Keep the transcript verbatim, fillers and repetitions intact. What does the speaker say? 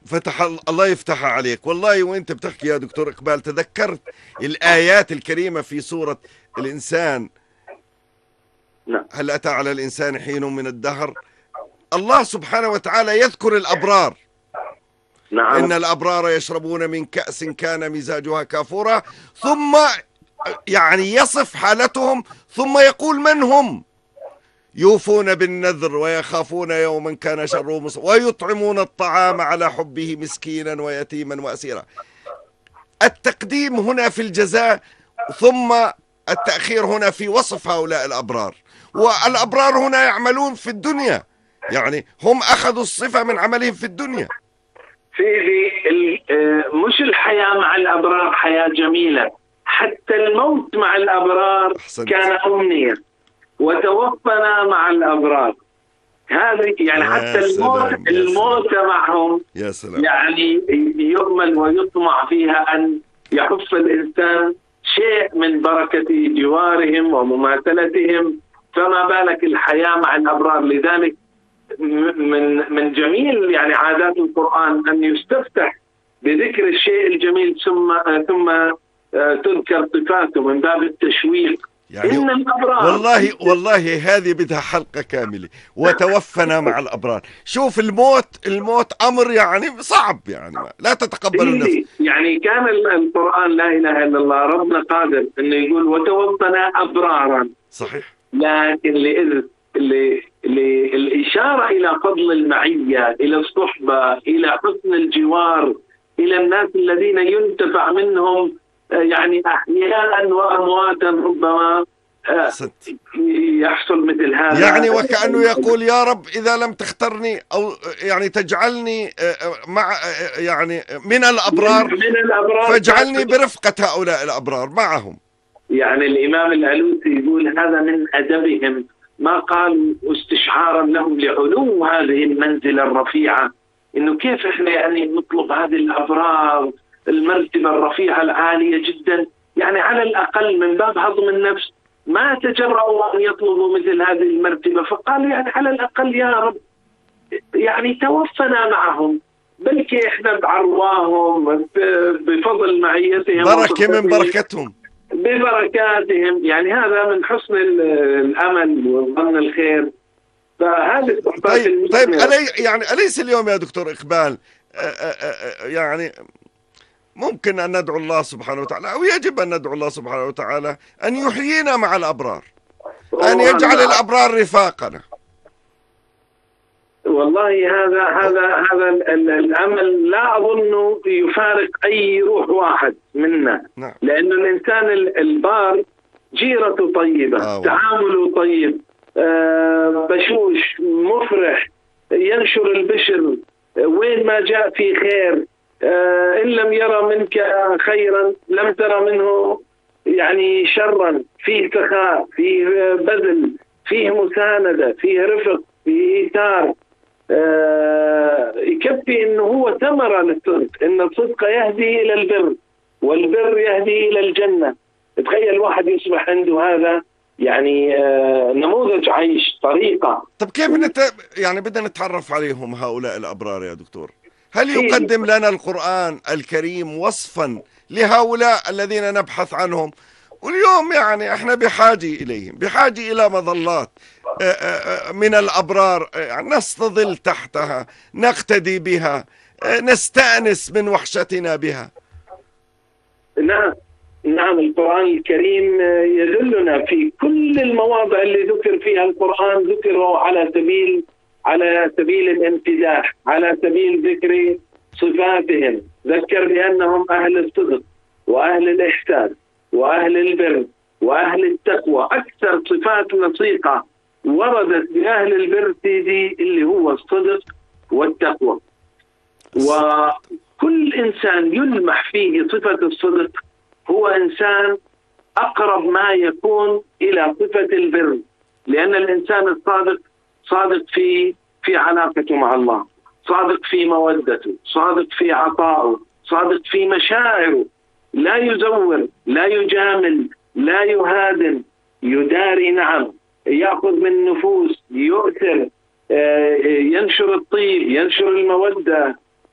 فتح الله يفتحها عليك والله. وانت بتحكي يا دكتور إقبال تذكرت الآيات الكريمة في سورة الإنسان. نعم. هل أتى على الإنسان حين من الدهر؟ الله سبحانه وتعالى يذكر الأبرار. نعم. إن الأبرار يشربون من كأس كان مزاجها كافورا، ثم يعني يصف حالتهم ثم يقول من هم. يوفون بالنذر ويخافون يوما كان شره مصر ويطعمون الطعام على حبه مسكينا ويتيما وأسيرا. التقديم هنا في الجزاء، ثم التأخير هنا في وصف هؤلاء الأبرار. والأبرار هنا يعملون في الدنيا، يعني هم أخذوا الصفة من عملهم في الدنيا. سيدي مش الحياة مع الأبرار حياة جميلة، حتى الموت مع الأبرار أحسنت. كان أمنية. وتوفنا مع الأبرار، هذه يعني حتى الموت الموت معهم يا سلام. يعني يؤمل ويطمع فيها أن يحف الإنسان شيء من بركة جوارهم ومماثلتهم، فما بالك الحياة مع الأبرار. لذلك من من جميل يعني عادات القرآن أن يستفتح بذكر الشيء الجميل ثم ثم تذكر صفاته من باب التشويق. يعني إن الأبرار والله والله هذه بدها حلقة كاملة. وتوفنا مع الأبرار. شوف الموت الموت أمر يعني صعب، يعني لا تتقبل النفس. يعني كان القرآن لا إله إلا الله ربنا قادر إنه يقول وتوفنا أبرارا، صحيح. لكن لإذ للإشارة إلى فضل المعية، إلى الصحبة، إلى حسن الجوار، إلى الناس الذين ينتفع منهم يعني أحياء وأمواتا ربما يحصل مثل هذا. يعني وكأنه يقول يا رب إذا لم تخترني أو يعني تجعلني مع يعني من الأبرار, من الأبرار فاجعلني برفقة هؤلاء الأبرار معهم. يعني الإمام الألوسي يقول هذا من أدبهم، ما قال استشعارا لهم لعلو هذه المنزلة الرفيعة، إنه كيف إحنا يعني نطلب هذه الأبرار المرتبة الرفيعة العالية جدا، يعني على الأقل من باب هضم النفس ما تجرؤوا أن يطلبوا مثل هذه المرتبة، فقال يعني على الأقل يا رب يعني توفنا معهم، بلكي إحنا بعرواهم بفضل معيتهم بركة من بركتهم ببركاتهم. يعني هذا من حسن الأمل وظن الخير. فهذه طيب, طيب ألي يعني أليس اليوم يا دكتور إقبال يعني ممكن أن ندعو الله سبحانه وتعالى، أو يجب أن ندعو الله سبحانه وتعالى أن يحيينا مع الأبرار، أن يجعل الأبرار رفاقنا؟ والله هذا هذا هذا الأمل لا أظن يفارق أي روح واحد منا. نعم. لأن الإنسان البار جيرته طيبة، آه تعامله طيب، آه بشوش مفرح، ينشر البشر، وين ما جاء في خير. آه إن لم يرى منك خيرا لم ترى منه يعني شرا، فيه سخاء، فيه بذل، فيه مساندة، فيه رفق، فيه إيثار. آه يكفي إنه هو ثمرة للصدق، إن الصدق يهدي إلى البر والبر يهدي إلى الجنة. تخيل واحد يصبح عنده هذا يعني آه نموذج عيش، طريقة. طب كيف نت... يعني بدنا نتعرف عليهم هؤلاء الأبرار يا دكتور؟ هل يقدم لنا القرآن الكريم وصفا لهؤلاء الذين نبحث عنهم؟ واليوم يعني احنا بحاجة إليهم، بحاجة إلى مظلات من الأبرار نستظل تحتها، نقتدي بها، نستأنس من وحشتنا بها. نعم نعم القرآن الكريم يدلنا في كل المواضع اللي ذكر فيها القرآن، ذكروا على سبيل على سبيل الامتداح، على سبيل ذكر صفاتهم. ذكر بأنهم أهل الصدق وأهل الإحسان وأهل البر وأهل التقوى. أكثر صفات لصيقة وردت بأهل البر سيدي اللي هو الصدق والتقوى. وكل إنسان يلمح فيه صفة الصدق هو إنسان أقرب ما يكون إلى صفة البر، لأن الإنسان الصادق صادق في في علاقته مع الله، صادق في مودته، صادق في عطائه، صادق في مشاعره، لا يزور، لا يجامل، لا يهادن، يداري، نعم، يأخذ من النفوس، يؤثر، ينشر الطيب، ينشر المودة،